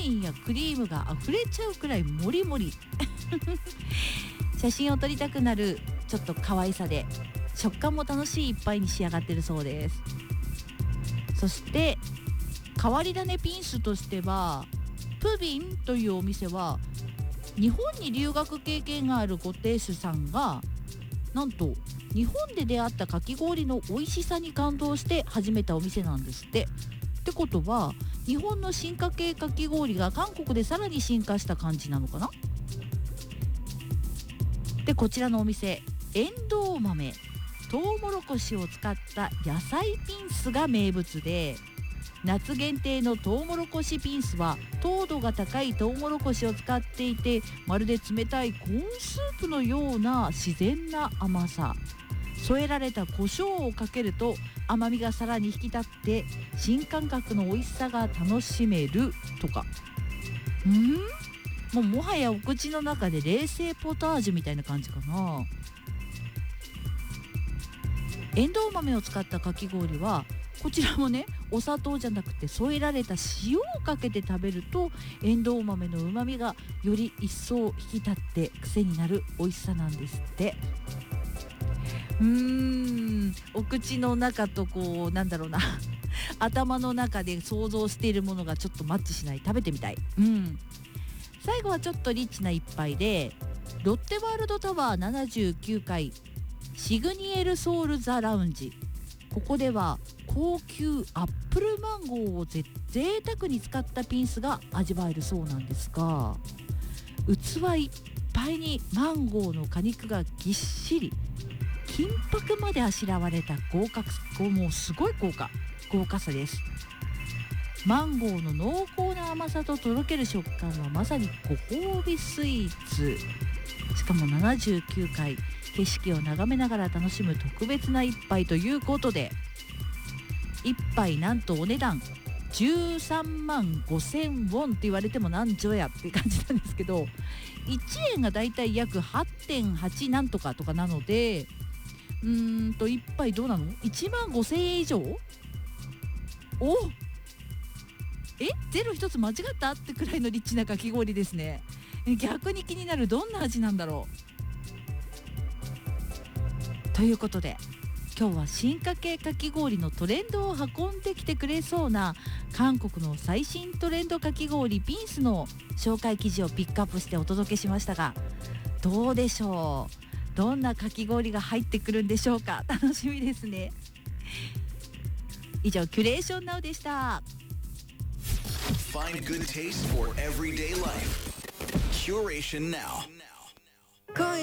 インやクリームが溢れちゃうくらいもりもり写真を撮りたくなるちょっと可愛さで食感も楽しい一杯に仕上がってるそうです。そして変わり種ピンスとしてはプビンというお店は日本に留学経験があるゴテースさんがなんと日本で出会ったかき氷の美味しさに感動して始めたお店なんですって。ってことは日本の進化系かき氷が韓国でさらに進化した感じなのかな。でこちらのお店エンドウ豆トウモロコシを使った野菜ピンスが名物で、夏限定のトウモロコシピンスは糖度が高いトウモロコシを使っていて、まるで冷たいコーンスープのような自然な甘さ、添えられた胡椒をかけると甘みがさらに引き立って新感覚の美味しさが楽しめるとか。もはやお口の中で冷製ポタージュみたいな感じかな。エンドウ豆を使ったかき氷はこちらもね、お砂糖じゃなくて添えられた塩をかけて食べるとエンドウ豆のうまみがより一層引き立って癖になる美味しさなんですって。お口の中とこうなんだろうな頭の中で想像しているものがちょっとマッチしない。食べてみたい。最後はちょっとリッチな一杯でロッテワールドタワー79階シグニエルソウルザラウンジ。ここでは高級アップルマンゴーを贅沢に使ったピンスが味わえるそうなんですが、器いっぱいにマンゴーの果肉がぎっしり、金箔まであしらわれたもうすごい豪華さです。マンゴーの濃厚な甘さととろける食感はまさにご褒美スイーツ。しかも79階景色を眺めながら楽しむ特別な一杯ということで、一杯なんとお値段13万5000ウォンって言われてもなんじゃやって感じなんですけど、1円がだいたい約 8.8 なんとかとかなので、一杯どうなの ?1 万5000円以上。ゼロ一つ間違ったってくらいのリッチなかき氷ですね。逆に気になる、どんな味なんだろう。ということで今日は進化系かき氷のトレンドを運んできてくれそうな韓国の最新トレンドかき氷ピンスの紹介記事をピックアップしてお届けしましたが、どうでしょう。どんなかき氷が入ってくるんでしょうか。楽しみですね。以上キュレーションナウでした。 Find good taste for everyday life. Curation Now.